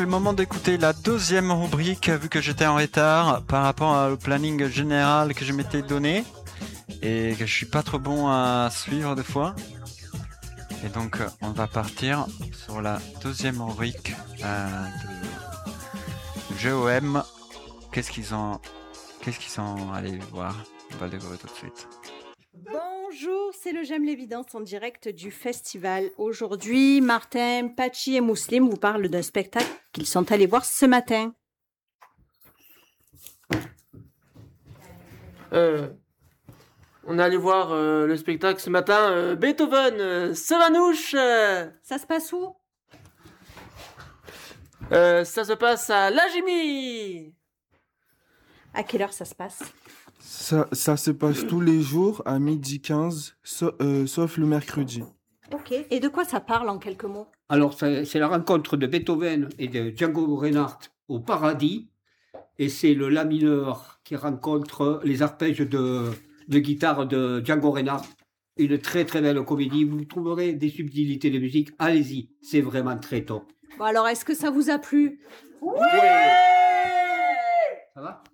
C'est le moment d'écouter la deuxième rubrique, vu que j'étais en retard par rapport au planning général que je m'étais donné et que je suis pas trop bon à suivre des fois. Et donc, on va partir sur la deuxième rubrique de GOM. Qu'est-ce qu'ils sont allés voir? On va le découvrir tout de suite. Bonjour, c'est le J'aime l'évidence en direct du festival. Aujourd'hui, Martin, Pachi et Mousselim vous parlent d'un spectacle qu'ils sont allés voir ce matin. On est allé voir le spectacle ce matin, Beethoven, Savanouche. Ça se passe où? Ça se passe à La Jimmy. À quelle heure ça se passe? Ça se passe tous les jours à 12h15, sauf le mercredi. Ok, et de quoi ça parle en quelques mots? Alors, c'est la rencontre de Beethoven et de Django Reinhardt au paradis. Et c'est le La mineur qui rencontre les arpèges de guitare de Django Reinhardt. Une très très belle comédie. Vous trouverez des subtilités de musique. Allez-y, c'est vraiment très top. Bon alors, est-ce que ça vous a plu? Ouais. Ça va?